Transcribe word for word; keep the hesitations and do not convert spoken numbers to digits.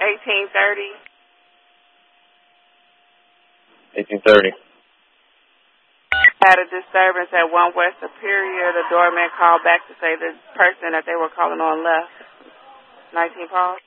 eighteen thirty. eighteen thirty. Had a disturbance at One West Superior. The doorman called back to say the person that they were calling on left. nineteen Paul.